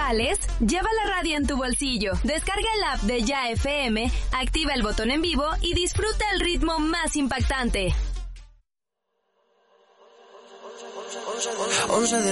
sales? Lleva la radio en tu bolsillo. Descarga el app de Ya FM, activa el botón en vivo y disfruta el ritmo más impactante.